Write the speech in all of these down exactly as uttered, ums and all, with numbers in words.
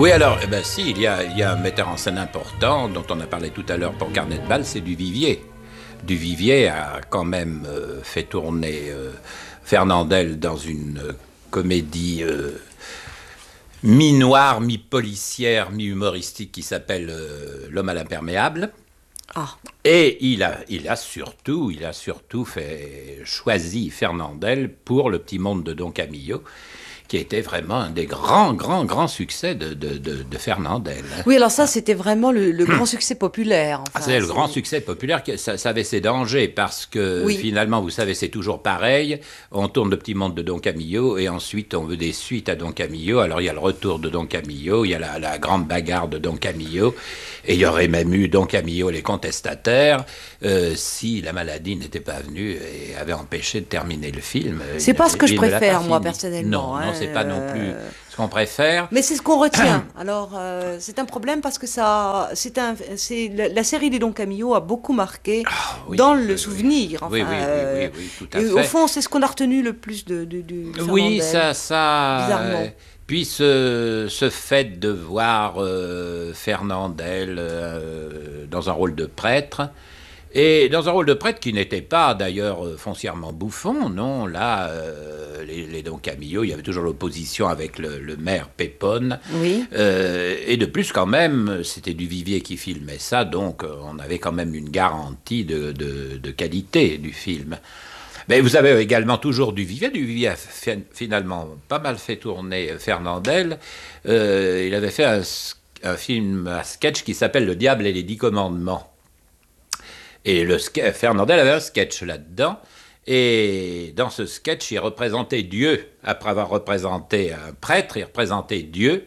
Oui, alors, eh ben, si, il y, a, il y a un metteur en scène important dont on a parlé tout à l'heure pour Carnet de bal, c'est Duvivier. Duvivier a quand même euh, fait tourner euh, Fernandel dans une euh, comédie euh, mi-noire, mi-policière, mi-humoristique qui s'appelle euh, L'homme à l'imperméable. Ah. Et il a, il a surtout, il a surtout fait, choisi Fernandel pour Le Petit Monde de Don Camillo, qui était vraiment un des grands, grands, grands succès de, de, de, de Fernandel. Oui, alors ça, c'était vraiment le, le grand succès populaire. Enfin, ah, c'est le grand succès populaire, ça, ça avait ses dangers, parce que oui. Finalement, vous savez, c'est toujours pareil. On tourne Le Petit Monde de Don Camillo, et ensuite, on veut des suites à Don Camillo. Alors, il y a le retour de Don Camillo, il y a la, la grande bagarre de Don Camillo, et il y aurait même eu Don Camillo et les contestataires, euh, si la maladie n'était pas venue et avait empêché de terminer le film. C'est pas ce que je préfère, moi, personnellement. Non, hein. non, c'est pas non plus ce qu'on préfère. Mais c'est ce qu'on retient. Alors, euh, c'est un problème parce que ça, c'est un, c'est la, la série des Don Camillo a beaucoup marqué ah, oui, dans oui, le oui, souvenir. Oui, enfin, oui, oui, euh, oui, oui, oui, tout à et fait. Au fond, c'est ce qu'on a retenu le plus de, de, de Fernandel. Oui, ça, ça. Bizarrement. Euh, puis ce, ce fait de voir euh, Fernandel euh, dans un rôle de prêtre. Et dans un rôle de prêtre qui n'était pas d'ailleurs foncièrement bouffon, non, là, euh, les, les Don Camillo, il y avait toujours l'opposition avec le, le maire Pépone. Oui. Euh, et de plus, quand même, c'était Duvivier qui filmait ça, donc on avait quand même une garantie de, de, de qualité du film. Mais vous avez également toujours Duvivier. Duvivier a fait, finalement pas mal fait tourner Fernandel. Euh, il avait fait un, un film, un sketch qui s'appelle Le Diable et les Dix Commandements. Et le Fernandel avait un sketch là-dedans, et dans ce sketch, il représentait Dieu. Après avoir représenté un prêtre, il représentait Dieu.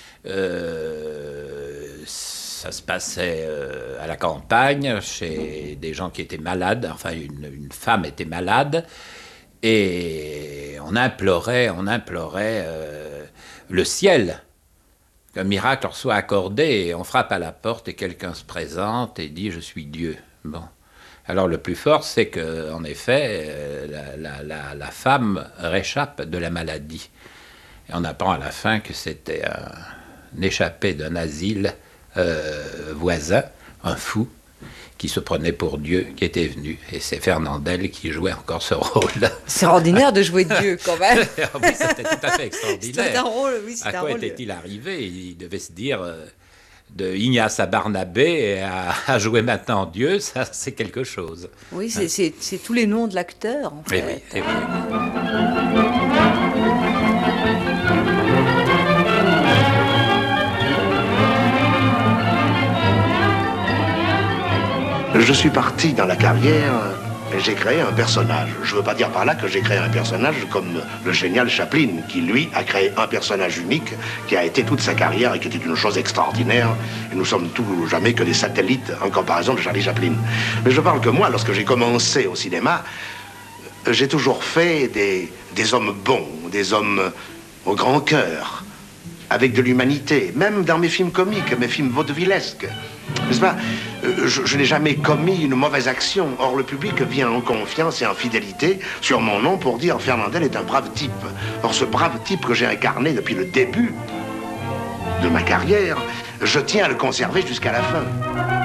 Euh, ça se passait euh, à la campagne, chez des gens qui étaient malades, enfin une, une femme était malade, et on implorait, on implorait euh, le ciel, qu'un miracle leur soit accordé, et on frappe à la porte, et quelqu'un se présente et dit « Je suis Dieu ». Bon. Alors le plus fort, c'est qu'en effet, euh, la, la, la, la femme réchappe de la maladie. Et on apprend à la fin que c'était un, un échappé d'un asile euh, voisin, un fou, qui se prenait pour Dieu, qui était venu. Et c'est Fernandel qui jouait encore ce rôle. C'est ordinaire de jouer Dieu, quand même. Oui, c'était tout à fait extraordinaire. C'était un rôle, oui, c'était à un quoi rôle. était-il arrivé? Il devait se dire... Euh, de Ignace à Barnabé à, à jouer maintenant Dieu, ça c'est quelque chose. Oui, c'est, hein. c'est, c'est tous les noms de l'acteur, en fait. Et oui, et oui. Je suis parti dans la carrière et j'ai créé un personnage. Je ne veux pas dire par là que j'ai créé un personnage comme le génial Chaplin, qui lui a créé un personnage unique, qui a été toute sa carrière et qui était une chose extraordinaire. Et nous sommes tous jamais que des satellites en comparaison de Charlie Chaplin. Mais je parle que moi, lorsque j'ai commencé au cinéma, j'ai toujours fait des, des hommes bons, des hommes au grand cœur, avec de l'humanité, même dans mes films comiques, mes films vaudevillesques. N'est-ce pas? Je, je n'ai jamais commis une mauvaise action. Or, le public vient en confiance et en fidélité sur mon nom pour dire Fernandel est un brave type. Or, ce brave type que j'ai incarné depuis le début de ma carrière, je tiens à le conserver jusqu'à la fin.